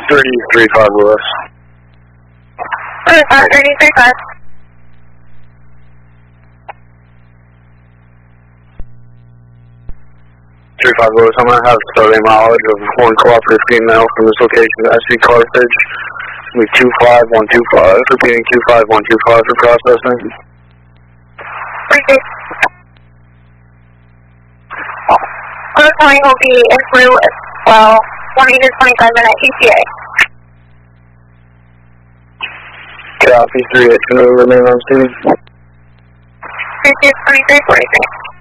3035 Lewis. 3035. 35 Lewis, I'm going to have survey mileage of one cooperative female from this location to SC Carthage. With 25125, repeating 25125 for processing. Close line will be in blue as well, 20 to 25 minute ETA. Copy, 38, can we remain on scene? 2343.